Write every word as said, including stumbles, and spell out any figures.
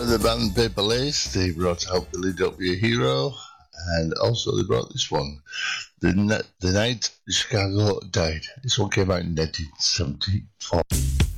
The band Paper Lace, they brought out Billy Don't Be a Hero, and also they brought this one, The, N- the Night Chicago Died. This one came out in nineteen seventy-four.